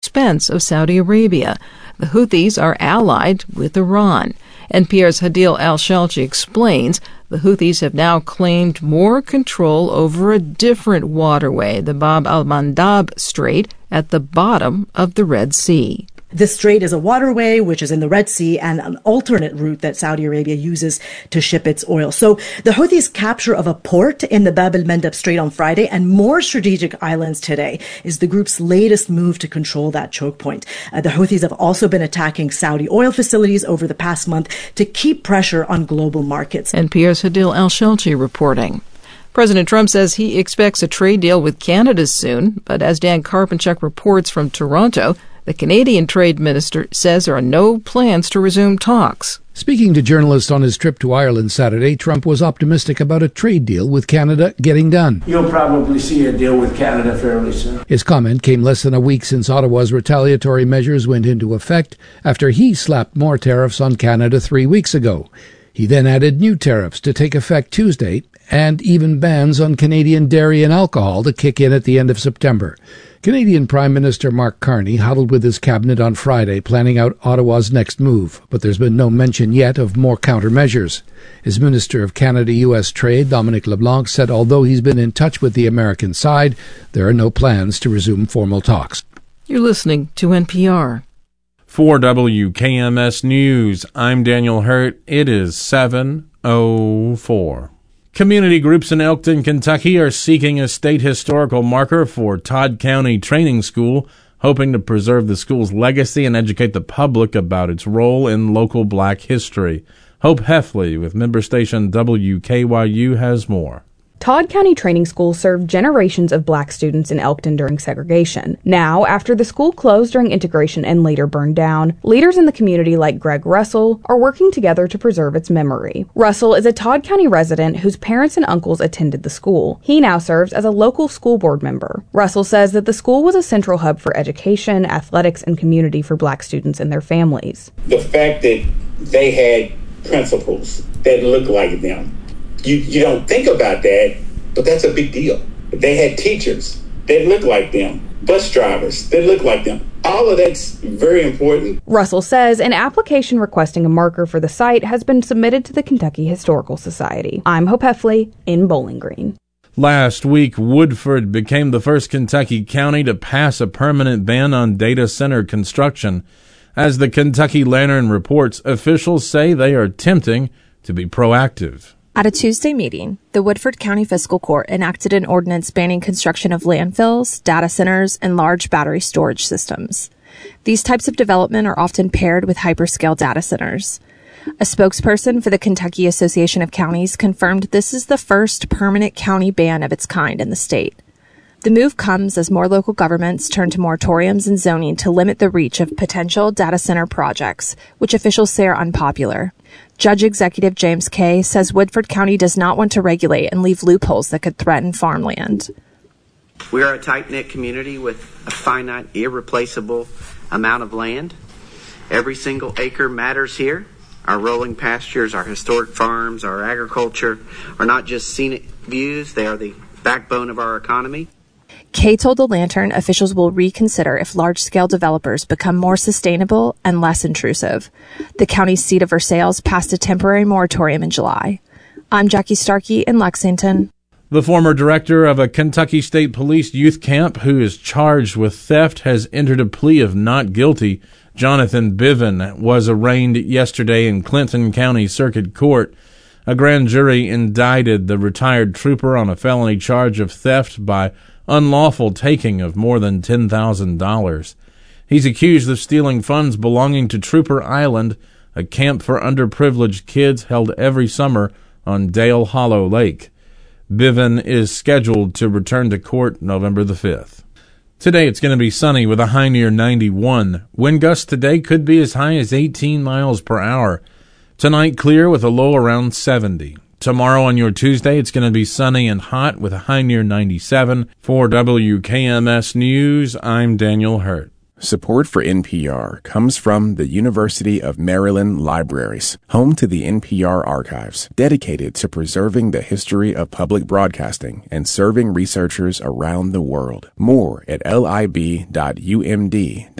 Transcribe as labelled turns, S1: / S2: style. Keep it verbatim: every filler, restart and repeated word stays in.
S1: expense of Saudi Arabia. The Houthis are allied with Iran. N P R's Hadil Al-Shalchi explains the Houthis have now claimed more control over a different waterway, the Bab al-Mandab Strait, at the bottom of the Red Sea.
S2: This strait is a waterway which is in the Red Sea and an alternate route that Saudi Arabia uses to ship its oil. So the Houthis' capture of a port in the Bab al-Mandab Strait on Friday and more strategic islands today is the group's latest move to control that choke point. Uh, the Houthis have also been attacking Saudi oil facilities over the past month to keep pressure on global markets.
S1: N P R's Hadil Al-Shalchi reporting. President Trump says he expects a trade deal with Canada soon, but as Dan Karpenchuk reports from Toronto, the Canadian trade minister says there are no plans to resume talks.
S3: Speaking to journalists on his trip to Ireland Saturday, Trump was optimistic about a trade deal with Canada getting done.
S4: You'll probably see a deal with Canada fairly soon.
S3: His comment came less than a week since Ottawa's retaliatory measures went into effect after he slapped more tariffs on Canada three weeks ago. He then added new tariffs to take effect Tuesday and even bans on Canadian dairy and alcohol to kick in at the end of September. Canadian Prime Minister Mark Carney huddled with his cabinet on Friday, planning out Ottawa's next move, but there's been no mention yet of more countermeasures. His Minister of Canada-U S Trade, Dominic LeBlanc, said although he's been in touch with the American side, there are no plans to resume formal talks.
S1: You're listening to N P R.
S5: For W K M S News, I'm Daniel Hurt. It is seven oh four. Community groups in Elkton, Kentucky are seeking a state historical marker for Todd County Training School, hoping to preserve the school's legacy and educate the public about its role in local black history. Hope Heffley with member station W K Y U has more.
S6: Todd County Training School served generations of black students in Elkton during segregation. Now, after the school closed during integration and later burned down, leaders in the community like Greg Russell are working together to preserve its memory. Russell is a Todd County resident whose parents and uncles attended the school. He now serves as a local school board member. Russell says that the school was a central hub for education, athletics, and community for black students and their families.
S7: The fact that they had principals that looked like them, You you don't think about that, but that's a big deal. They had teachers that looked like them, bus drivers that looked like them. All of that's very important.
S6: Russell says an application requesting a marker for the site has been submitted to the Kentucky Historical Society. I'm Hope Heffley in Bowling Green.
S5: Last week, Woodford became the first Kentucky county to pass a permanent ban on data center construction. As the Kentucky Lantern reports, officials say they are attempting to be proactive.
S8: At a Tuesday meeting, the Woodford County Fiscal Court enacted an ordinance banning construction of landfills, data centers, and large battery storage systems. These types of development are often paired with hyperscale data centers. A spokesperson for the Kentucky Association of Counties confirmed this is the first permanent county ban of its kind in the state. The move comes as more local governments turn to moratoriums and zoning to limit the reach of potential data center projects, which officials say are unpopular. Judge Executive James Kay says Woodford County does not want to regulate and leave loopholes that could threaten farmland.
S9: We are a tight-knit community with a finite, irreplaceable amount of land. Every single acre matters here. Our rolling pastures, our historic farms, our agriculture are not just scenic views, they are the backbone of our economy.
S8: Kay told the Lantern officials will reconsider if large-scale developers become more sustainable and less intrusive. The county's seat of Versailles passed a temporary moratorium in July. I'm Jackie Starkey in Lexington.
S5: The former director of a Kentucky State Police youth camp who is charged with theft has entered a plea of not guilty. Jonathan Bivin was arraigned yesterday in Clinton County Circuit Court. A grand jury indicted the retired trooper on a felony charge of theft by unlawful taking of more than ten thousand dollars. He's accused of stealing funds belonging to Trooper Island, a camp for underprivileged kids held every summer on Dale Hollow Lake. Bivin is scheduled to return to court November the fifth. Today it's going to be sunny with a high near ninety-one. Wind gusts today could be as high as eighteen miles per hour. Tonight clear with a low around seventy. Tomorrow on your Tuesday, it's going to be sunny and hot with a high near ninety-seven. For W K M S News, I'm Daniel Hurt.
S10: Support for N P R comes from the University of Maryland Libraries, home to the N P R Archives, dedicated to preserving the history of public broadcasting and serving researchers around the world. More at lib dot u m d